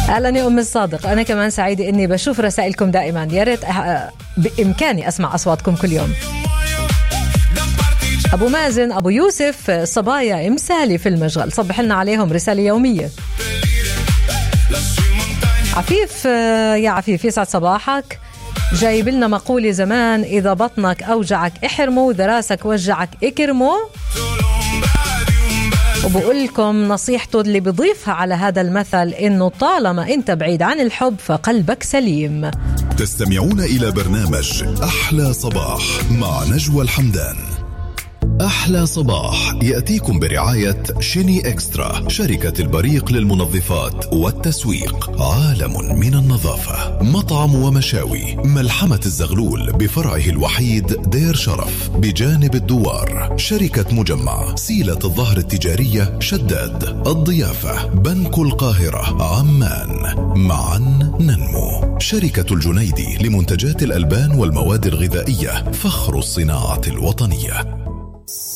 أهلا يا أم الصادق، أنا كمان سعيدة إني بشوف رسائلكم دائما. يا ريت بإمكاني أسمع أصواتكم كل يوم. أبو مازن أبو يوسف صبايا إمسالي في المشغل، صبح لنا عليهم رسالة يومية. عفيف يا عفيف يسعد صباحك، جايب لنا مقولة زمان: إذا بطنك أوجعك احرمه وإذا راسك وجعك اكرمه. وبقول لكم نصيحته اللي بضيفها على هذا المثل إنه طالما أنت بعيد عن الحب فقلبك سليم. تستمعون إلى برنامج أحلى صباح مع نجوى الحمدان. أحلى صباح يأتيكم برعاية شيني إكسترا، شركة البريق للمنظفات والتسويق، عالم من النظافة، مطعم ومشاوي ملحمة الزغلول بفرعه الوحيد دير شرف بجانب الدوار، شركة مجمع سيلة الظهر التجارية شداد، الضيافة بنك القاهرة عمان، معا ننمو، شركة الجنيدي لمنتجات الألبان والمواد الغذائية، فخر الصناعة الوطنية.